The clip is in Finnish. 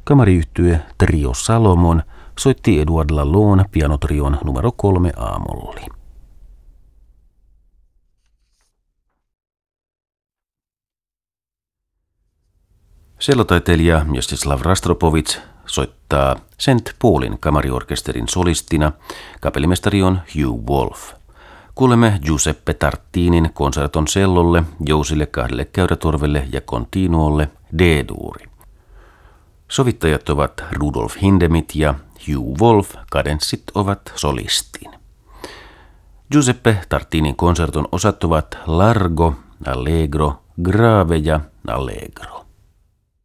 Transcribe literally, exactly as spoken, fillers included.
Kamariyhtye Trio Salomon soitti Edouard Lalonde pianotrion numero kolme A-molli. Sellotaiteilija Mstislav Rastropovits soittaa Saint Paulin kamariorkesterin solistina. Kapellimestari on Hugh Wolf. Kuulemme Giuseppe Tartinin konserton cellolle, jousille, kahdelle käydätorvelle ja continuolle D-duuri. Sovittajat ovat Rudolf Hindemith ja Hugh Wolf, kadenssit ovat solistin. Giuseppe Tartinin konserton osat ovat largo, allegro, grave ja allegro.